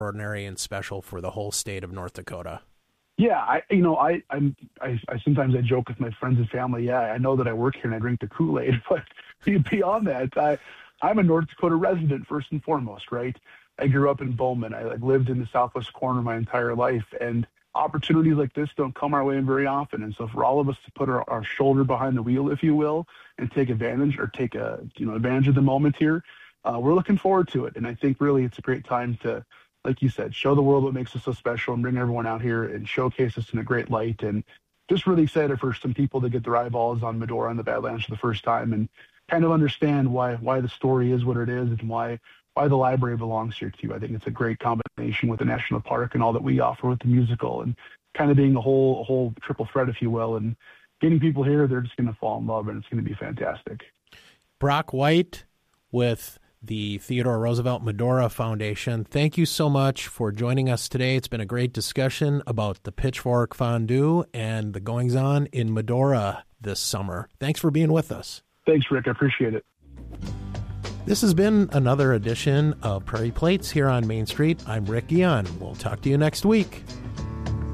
extraordinary and special for the whole state of North Dakota. Yeah, I sometimes I joke with my friends and family. Yeah, I know that I work here and I drink the Kool-Aid, but beyond that, I'm a North Dakota resident first and foremost, right? I grew up in Bowman. I lived in the southwest corner my entire life, and opportunities like this don't come our way very often. And so for all of us to put our shoulder behind the wheel, if you will, and take advantage advantage of the moment here, we're looking forward to it. And I think really it's a great time to, like you said, show the world what makes us so special and bring everyone out here and showcase us in a great light. And just really excited for some people to get their eyeballs on Medora and the Badlands for the first time and kind of understand why the story is what it is and why the library belongs here too. I think it's a great combination with the national park and all that we offer with the musical and kind of being a whole triple threat, if you will, and getting people here, they're just going to fall in love and it's going to be fantastic. Brock White with the Theodore Roosevelt Medora Foundation, thank you so much for joining us today. It's been a great discussion about the Pitchfork Fondue and the goings-on in Medora this summer. Thanks for being with us. Thanks, Rick. I appreciate it. This has been another edition of Prairie Plates here on Main Street. I'm Rick Guion. We'll talk to you next week.